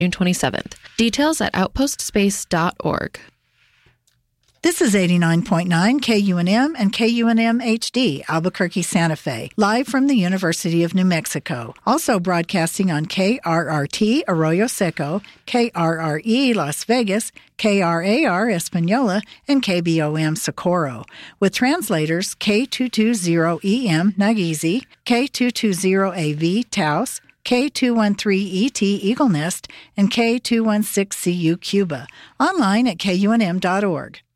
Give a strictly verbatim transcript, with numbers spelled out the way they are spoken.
June twenty-seventh. Details at outpost space dot org. This is eighty-nine point nine K U N M and K U N M H D, Albuquerque, Santa Fe, live from the University of New Mexico. Also broadcasting on K R R T Arroyo Seco, K R R E Las Vegas, K R A R Espanola, and K B O M Socorro, with translators K two twenty E M Nageezi, K two twenty A V Taos, K two thirteen E T Eagle Nest, and K two sixteen C U Cuba. Online at K U N M dot org.